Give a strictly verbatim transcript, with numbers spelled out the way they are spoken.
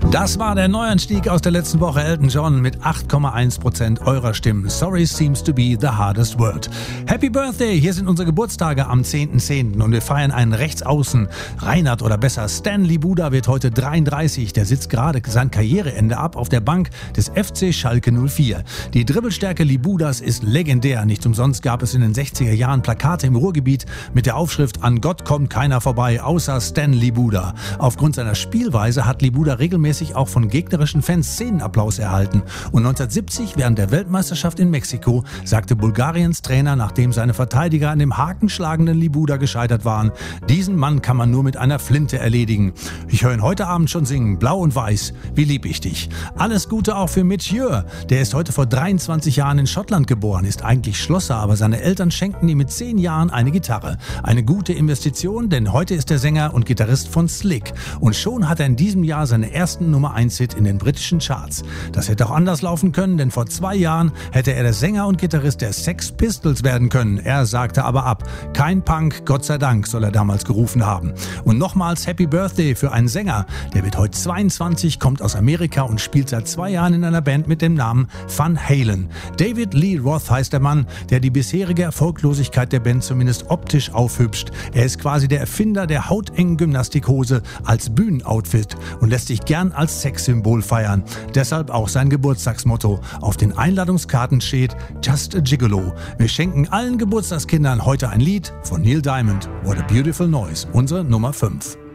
Das war der Neuanstieg aus der letzten Woche, Elton John mit acht Komma eins Prozent eurer Stimmen. Sorry seems to be the hardest word. Happy Birthday, hier sind unsere Geburtstage am zehnten zehnten und wir feiern einen Rechtsaußen. Reinhard oder besser Stan Libuda wird heute dreiunddreißig. Der sitzt gerade sein Karriereende ab auf der Bank des F C Schalke null vier. Die Dribbelstärke Libudas ist legendär. Nicht umsonst gab es in den sechziger Jahren Plakate im Ruhrgebiet mit der Aufschrift "An Gott kommt keiner vorbei, außer Stan Libuda". Aufgrund seiner Spielweise hat Libuda regelmäßig auch von gegnerischen Fans Szenenapplaus erhalten. Und neunzehnhundertsiebzig, während der Weltmeisterschaft in Mexiko, sagte Bulgariens Trainer, nachdem seine Verteidiger an dem hakenschlagenden Libuda gescheitert waren: "Diesen Mann kann man nur mit einer Flinte erledigen." Ich höre ihn heute Abend schon singen, Blau und Weiß, wie lieb ich dich. Alles Gute auch für Mathieu. Der ist heute vor dreiundzwanzig Jahren in Schottland geboren, ist eigentlich Schlosser, aber seine Eltern schenkten ihm mit zehn Jahren eine Gitarre. Eine gute Investition, denn heute ist er Sänger und Gitarrist von Slick. Und schon hat er in diesem Jahr seine ersten Nummer eins Hit in den britischen Charts. Das hätte auch anders laufen können, denn vor zwei Jahren hätte er der Sänger und Gitarrist der Sex Pistols werden können. Er sagte aber ab. Kein Punk, Gott sei Dank, soll er damals gerufen haben. Und nochmals Happy Birthday für einen Sänger. Der wird heute zweiundzwanzig, kommt aus Amerika und spielt seit zwei Jahren in einer Band mit dem Namen Van Halen. David Lee Roth heißt der Mann, der die bisherige Erfolglosigkeit der Band zumindest optisch aufhübscht. Er ist quasi der Erfinder der hautengen Gymnastikhose als Bühnenoutfit und lässt sich gern als Sexsymbol feiern. Deshalb auch sein Geburtstagsmotto. Auf den Einladungskarten steht Just a Gigolo. Wir schenken allen Geburtstagskindern heute ein Lied von Neil Diamond, What a Beautiful Noise, unsere Nummer fünf.